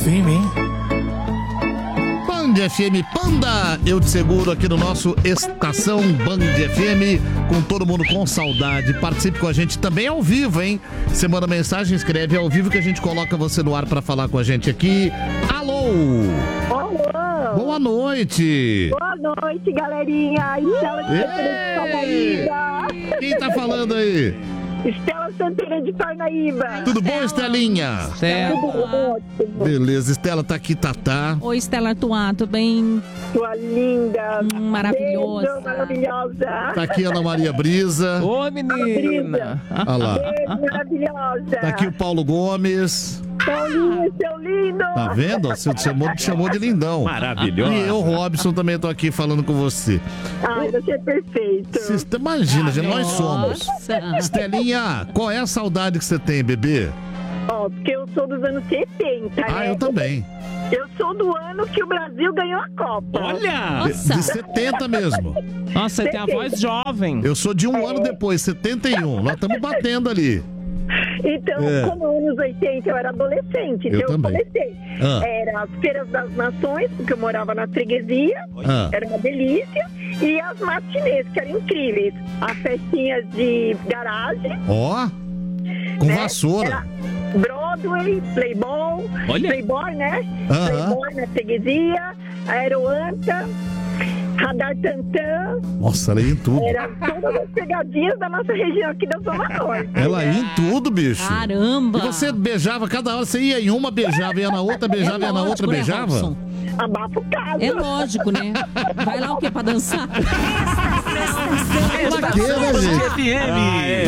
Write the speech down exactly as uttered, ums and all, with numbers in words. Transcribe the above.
firme, hein? Band F M Panda, eu te seguro aqui no nosso Estação Band F M, com todo mundo com saudade. Participe com a gente também ao vivo, hein? Você manda mensagem, escreve ao vivo que a gente coloca você no ar pra falar com a gente aqui. Alô! Alô! Boa noite! Boa noite, galerinha! Estela de Ei! Parnaíba! Quem tá falando aí? Estela Santana de Parnaíba! Tudo bom, Estelinha? Estela. Beleza, Estela tá aqui, Tatá. Oi, Estela Tuá, tudo bem? Sua linda! Hum, maravilhosa. Beijo, maravilhosa! Tá aqui Ana Maria Brisa. Ô, menina! Olha lá. Beijo, maravilhosa! Tá aqui o Paulo Gomes. Paulinho, seu lindo! Tá vendo? Você te chamou, te chamou de lindão. Maravilhosa. E eu, Robson, também tô aqui falando com você. Ai, você é perfeito! Cês, imagina, gente, nós somos. Nossa. Estelinha, qual é a saudade que você tem, bebê? Ó, porque eu sou dos anos setenta, Ah, né? eu também. Eu sou do ano que o Brasil ganhou a Copa. Olha! De, de setenta mesmo. Nossa, você tem a voz jovem. Eu sou de um ano depois, setenta e um. Nós estamos batendo ali. Então, É. como nos anos oitenta eu era adolescente, Eu então eu também. comecei. Ah. Era as feiras das nações, porque eu morava na freguesia, Ah. era uma delícia, e as matinês, que eram incríveis. As festinhas de garagem, Ó, com né? vassoura. Era Broadway, Playboy, Olha. Playboy, né? Aham. Playboy na freguesia, Aeroanta, Radar Tantã, Nossa, ela ia em tudo. eram todas as pegadinhas da nossa região aqui da Zona Norte. Ela ia em tudo, bicho. Caramba. E você beijava cada hora, você ia em uma, beijava, ia na outra, beijava, ia na outra, lógico, né, beijava? Robson? Abafa o caso. É lógico, né? Vai lá o quê? Pra dançar? Pra quê, né, gente? F M.